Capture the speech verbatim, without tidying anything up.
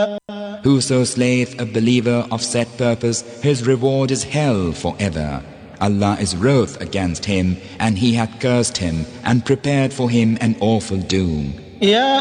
Whoso slayeth a believer of set purpose, his reward is hell forever. Allah is wroth against him, and He hath cursed him, and prepared for him an awful doom.